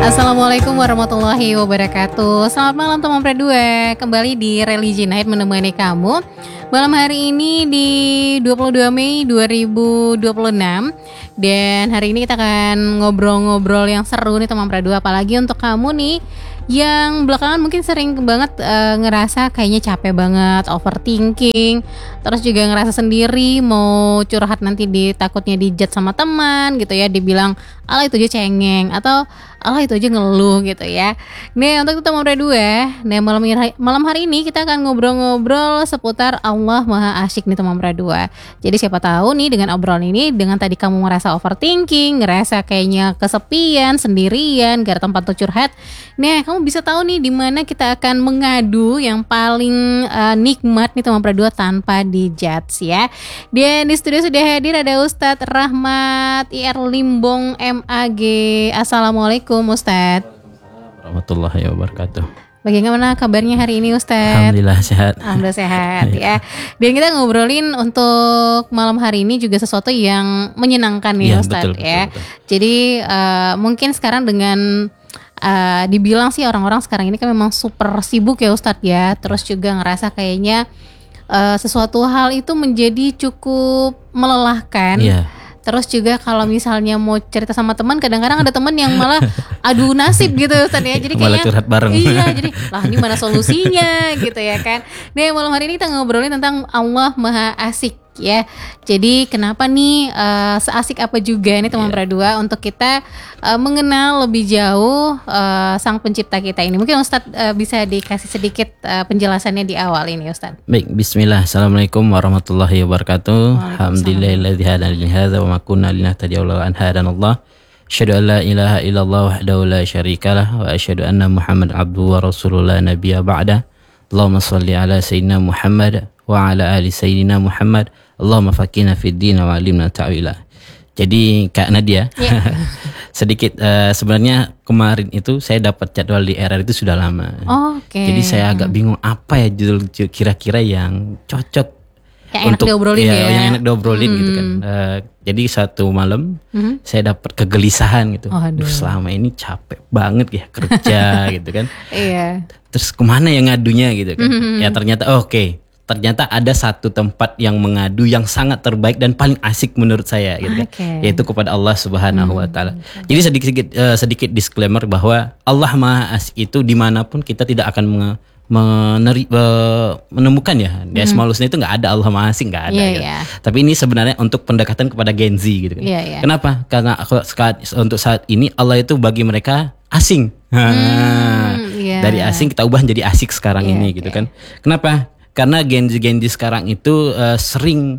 Assalamualaikum warahmatullahi wabarakatuh. Selamat malam teman Pre2. Kembali di Religi Night menemani kamu malam hari ini di 22 Mei 2026. Dan hari ini kita akan ngobrol-ngobrol yang seru nih teman Pre2. Apalagi untuk kamu nih yang belakangan mungkin sering banget ngerasa kayaknya capek banget, overthinking, terus juga ngerasa sendiri, mau curhat nanti takutnya dijudge sama teman gitu ya, dibilang ala itu aja cengeng atau ala itu aja ngeluh gitu ya. Nih untuk teman Pre2, nah malam hari ini kita akan ngobrol-ngobrol seputar Allah Maha Asyik nih teman Pre2. Jadi siapa tahu nih dengan obrolan ini, dengan tadi kamu ngerasa overthinking, ngerasa kayaknya kesepian, sendirian, gak ada tempat untuk curhat, nah kamu bisa tahu nih di mana kita akan mengadu yang paling nikmat nih teman Pre2 tanpa dijudge ya. Dan di studio sudah hadir ada Ustadz Rahmat IR Limbong MAG. Assalamualaikum Ustadz. Warahmatullahi wabarakatuh. Bagaimana kabarnya hari ini Ustadz? Alhamdulillah sehat. Alhamdulillah sehat ya. Dan kita ngobrolin untuk malam hari ini juga sesuatu yang menyenangkan nih Ustadz ya. Betul. Jadi mungkin sekarang dengan dibilang sih orang-orang sekarang ini kan memang super sibuk ya Ustadz ya. Terus juga ngerasa kayaknya sesuatu hal itu menjadi cukup melelahkan. Iya. Terus juga kalau misalnya mau cerita sama teman, kadang-kadang ada teman yang malah adu nasib gitu Ustaz ya. Jadi malah curhat bareng. Iya, jadi lah ini mana solusinya gitu ya kan. Nah, malam hari ini kita ngobrolin tentang Allah Maha Asyik ya. Jadi kenapa nih seasik apa juga nih teman Pre2 untuk kita mengenal lebih jauh sang pencipta kita ini. Mungkin Ustadz bisa dikasih sedikit penjelasannya di awal ini Ustadz. Baik, bismillah. Assalamualaikum warahmatullahi wabarakatuh. Alhamdulillahilladzi hadana li hadza wa ma kunna linahtadiya laula an hadanallah. Asyhadu an la ilaha illallah wahdahu la syarikalah wa asyhadu anna Muhammadan abduhu wa rasulullah nabiyya ba'da. Allahumma shalli ala sayyidina Muhammad wa ala ali sayyidina Muhammad. Allahumma faqihna fid din wa 'allimna ta'wila. Jadi Kak Nadia, sedikit sebenarnya kemarin itu saya dapat jadwal di RR itu sudah lama. Oke. Jadi saya agak bingung apa ya judul kira-kira yang cocok yang untuk enak diobrolin ya. Yang enak diobrolin gitu kan. Jadi satu malam saya dapat kegelisahan gitu. Selama ini capek banget ya kerja gitu kan. Iya. Terus kemana yang ngadunya gitu kan. Ya ternyata ternyata ada satu tempat yang mengadu yang sangat terbaik dan paling asik menurut saya gitu kan, yaitu kepada Allah Subhanahu wa taala. Jadi sedikit disclaimer bahwa Allah Maha Asyik itu dimanapun kita tidak akan menemukan ya di Asmaul Husna itu nggak ada Allah Maha Asyik, nggak ada Tapi ini sebenarnya untuk pendekatan kepada Gen Z gitu kan. Kenapa? Karena untuk saat ini Allah itu bagi mereka asing. Dari asing kita ubah jadi asik sekarang ini gitu kan. Kenapa? Karena Gen Z sekarang itu sering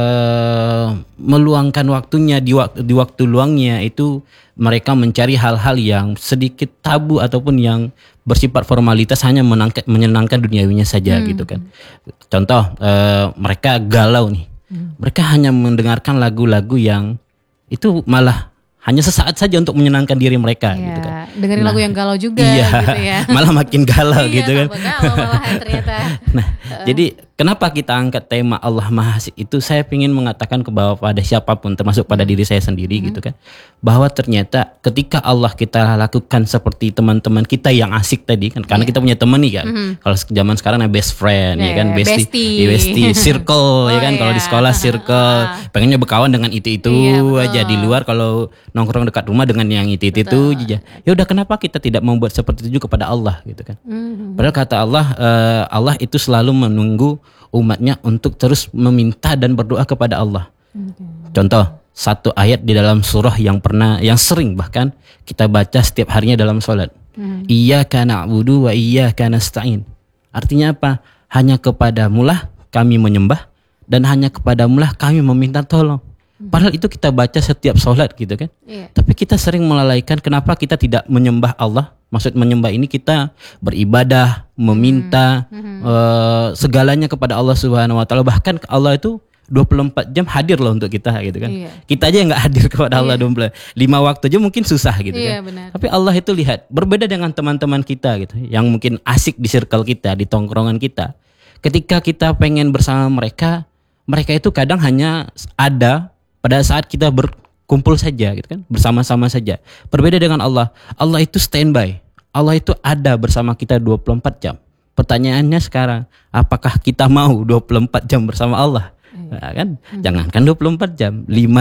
meluangkan waktunya di waktu luangnya itu mereka mencari hal-hal yang sedikit tabu ataupun yang bersifat formalitas, hanya menyenangkan duniawinya saja gitu kan. Contoh mereka galau nih. Mereka hanya mendengarkan lagu-lagu yang itu malah hanya sesaat saja untuk menyenangkan diri mereka gitu kan. Dengerin lagu yang galau juga gitu ya. Malah makin galau gitu kan. Galau malahan ternyata. Jadi kenapa kita angkat tema Allah Maha Asyik itu, saya ingin mengatakan kepada siapapun termasuk pada diri saya sendiri gitu kan, bahwa ternyata ketika Allah kita lakukan seperti teman-teman kita yang asik tadi kan, karena kita punya teman nih kan. Kalau zaman sekarang best friend ya kan, bestie, circle ya kan. Kalau di sekolah circle, pengennya berkawan dengan itu aja. Di luar kalau nongkrong dekat rumah dengan yang itu aja. Ya udah, kenapa kita tidak membuat seperti itu juga kepada Allah gitu kan. Padahal kata Allah, Allah itu selalu menunggu umatnya untuk terus meminta dan berdoa kepada Allah. Contoh satu ayat di dalam surah yang sering bahkan kita baca setiap harinya dalam sholat. Iyyaka na'budu wa iyyaka nasta'in. Artinya apa? Hanya kepadamulah kami menyembah dan hanya kepadamulah kami meminta tolong. Padahal itu kita baca setiap sholat gitu kan. Tapi kita sering melalaikan. Kenapa kita tidak menyembah Allah? Maksud menyembah ini kita beribadah, meminta segalanya kepada Allah Subhanahu wa taala. Bahkan Allah itu 24 jam hadir loh untuk kita gitu kan. Kita aja yang nggak hadir kepada Allah 5 waktu aja mungkin susah gitu kan. Benar. Tapi Allah itu lihat, berbeda dengan teman-teman kita gitu, yang mungkin asik di circle kita, di tongkrongan kita. Ketika kita pengen bersama mereka itu kadang hanya ada pada saat kita kumpul saja gitu kan, bersama-sama saja. Berbeda dengan Allah. Allah itu standby. Allah itu ada bersama kita 24 jam. Pertanyaannya sekarang, apakah kita mau 24 jam bersama Allah? Nah, kan jangankan 24 jam,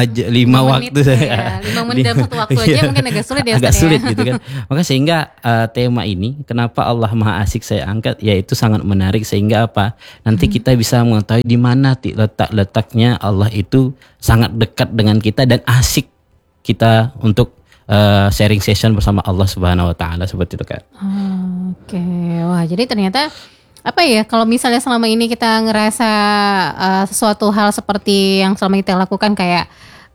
5 waktu ya. 5 menit dalam satu waktu aja mungkin agak sulit ya, agak Ustaz, sulit ya. gitu kan. Maka sehingga tema ini kenapa Allah Maha Asik saya angkat, yaitu sangat menarik sehingga apa? Nanti kita bisa mengetahui di mana letak-letaknya Allah itu sangat dekat dengan kita dan asik kita untuk sharing session bersama Allah Subhanahu wa taala seperti itu kan. Oke. Wah, jadi ternyata apa ya, kalau misalnya selama ini kita ngerasa sesuatu hal seperti yang selama kita lakukan, kayak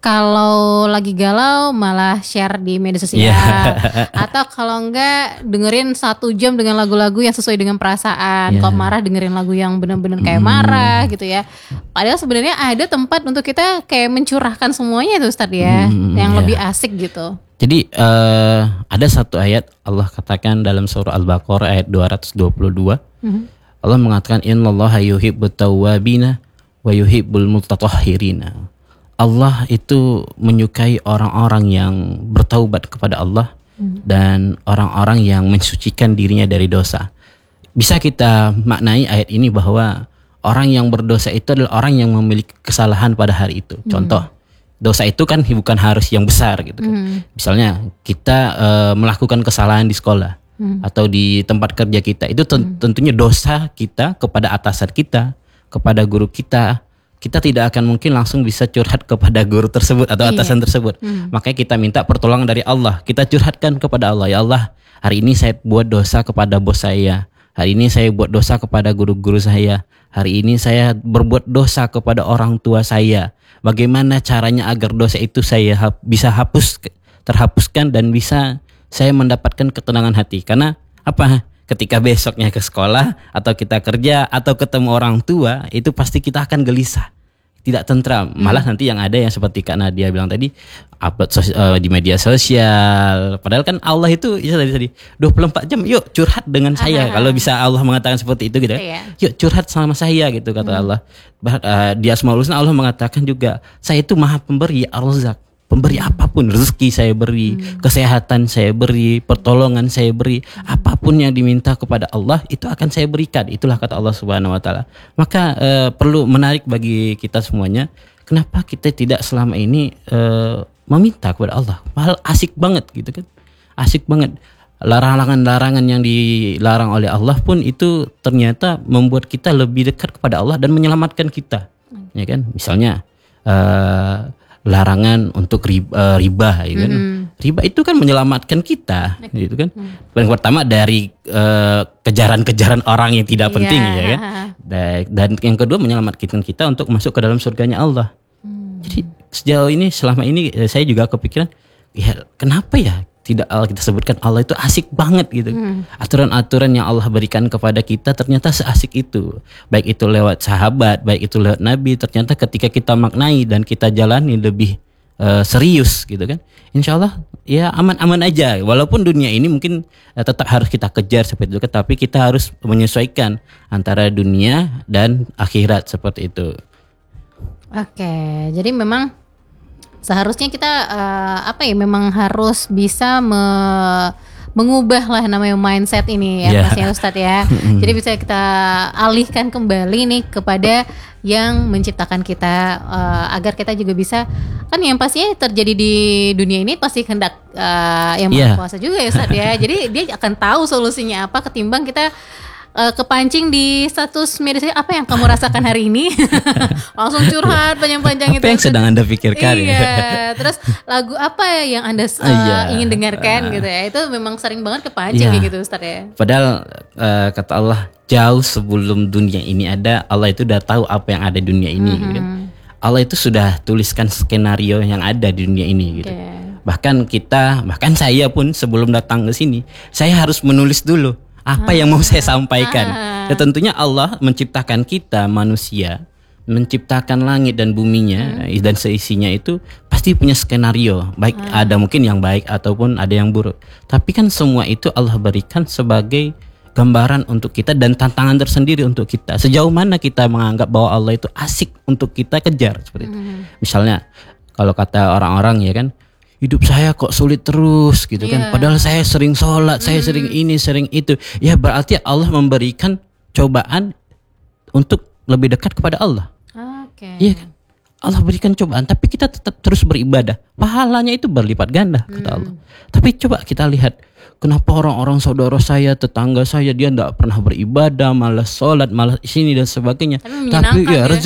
kalau lagi galau malah share di media sosial, atau kalau enggak dengerin 1 jam dengan lagu-lagu yang sesuai dengan perasaan, kalau marah dengerin lagu yang benar-benar kayak marah gitu ya. Padahal sebenarnya ada tempat untuk kita kayak mencurahkan semuanya itu, Ustadz ya, yang lebih asik gitu. Jadi ada satu ayat Allah katakan dalam surah Al-Baqarah ayat 222. Allah mengatakan innallaha yuhibbut tawwabina wa yuhibbul mutatahhirina. Allah itu menyukai orang-orang yang bertaubat kepada Allah dan orang-orang yang mensucikan dirinya dari dosa. Bisa kita maknai ayat ini bahwa orang yang berdosa itu adalah orang yang memiliki kesalahan pada hari itu. Contoh, dosa itu kan bukan harus yang besar gitu kan. Misalnya kita melakukan kesalahan di sekolah atau di tempat kerja kita, itu tentunya dosa kita kepada atasan kita, kepada guru kita. Kita tidak akan mungkin langsung bisa curhat kepada guru tersebut atau atasan tersebut. Makanya kita minta pertolongan dari Allah. Kita curhatkan kepada Allah, ya Allah, hari ini saya buat dosa kepada bos saya. Hari ini saya buat dosa kepada guru-guru saya. Hari ini saya berbuat dosa kepada orang tua saya. Bagaimana caranya agar dosa itu saya bisa terhapuskan dan bisa saya mendapatkan ketenangan hati. Karena apa? Ketika besoknya ke sekolah atau kita kerja atau ketemu orang tua, itu pasti kita akan gelisah, tidak tentram. Malah nanti yang ada yang seperti Kak Nadia bilang tadi, upload di media sosial. Padahal kan Allah itu ya tadi 24 jam, yuk curhat dengan saya. Kalau bisa Allah mengatakan seperti itu gitu kan. Yuk curhat sama saya gitu kata Allah. Di Asmaul Husna Allah mengatakan juga, saya itu Maha Pemberi Ar-Razzaq. Pemberi apapun, rezeki saya beri, kesehatan saya beri, pertolongan saya beri, apapun yang diminta kepada Allah itu akan saya berikan. Itulah kata Allah Subhanahu wa taala. Maka perlu menarik bagi kita semuanya, kenapa kita tidak selama ini meminta kepada Allah? Padahal asik banget gitu kan. Asik banget. Larangan-larangan yang dilarang oleh Allah pun itu ternyata membuat kita lebih dekat kepada Allah dan menyelamatkan kita. Ya kan? Misalnya larangan untuk riba ya kan. Riba itu kan menyelamatkan kita gitu kan. Yang pertama dari kejaran-kejaran orang yang tidak penting ya kan. Dan yang kedua menyelamatkan kita untuk masuk ke dalam surganya Allah. Jadi sejauh ini selama ini saya juga kepikiran, ya kenapa ya tidak kita sebutkan Allah itu asik banget gitu. Aturan-aturan yang Allah berikan kepada kita ternyata seasik itu. Baik itu lewat sahabat, baik itu lewat Nabi, ternyata ketika kita maknai dan kita jalani lebih serius gitu kan. Insya Allah ya aman-aman aja. Walaupun dunia ini mungkin tetap harus kita kejar seperti itu, tapi kita harus menyesuaikan antara dunia dan akhirat seperti itu. Oke, jadi memang seharusnya kita memang harus bisa mengubah lah namanya mindset ini ya, Mas ya Ustadz ya. Jadi bisa kita alihkan kembali nih kepada yang menciptakan kita, agar kita juga bisa, kan yang pastinya terjadi di dunia ini pasti kehendak yang Maha Kuasa juga ya Ustadz ya. Jadi dia akan tahu solusinya apa ketimbang kita kepancing di status media sosial, apa yang kamu rasakan hari ini? Langsung curhat panjang-panjang itu. Apa yang sedang Anda pikirkan? Iya. Terus lagu apa yang Anda ingin dengarkan gitu ya? Itu memang sering banget kepancing kayak gitu Ustaz ya. Padahal kata Allah, jauh sebelum dunia ini ada, Allah itu udah tahu apa yang ada di dunia ini gitu. Allah itu sudah tuliskan skenario yang ada di dunia ini gitu. Bahkan saya pun sebelum datang ke sini, saya harus menulis dulu apa yang mau saya sampaikan. Ya, tentunya Allah menciptakan kita manusia, menciptakan langit dan buminya dan seisinya itu pasti punya skenario. Baik ada mungkin yang baik ataupun ada yang buruk. Tapi kan semua itu Allah berikan sebagai gambaran untuk kita dan tantangan tersendiri untuk kita. Sejauh mana kita menganggap bahwa Allah itu asik untuk kita kejar seperti itu. Misalnya kalau kata orang-orang ya kan, hidup saya kok sulit terus gitu kan. Padahal saya sering sholat, saya sering ini, sering itu. Ya berarti Allah memberikan cobaan untuk lebih dekat kepada Allah. Iya kan? Allah berikan cobaan, tapi kita tetap terus beribadah. Pahalanya itu berlipat ganda kata Allah. Tapi coba kita lihat, kenapa orang-orang saudara saya, tetangga saya, dia tidak pernah beribadah, malas sholat, malas sini dan sebagainya. Tapi ya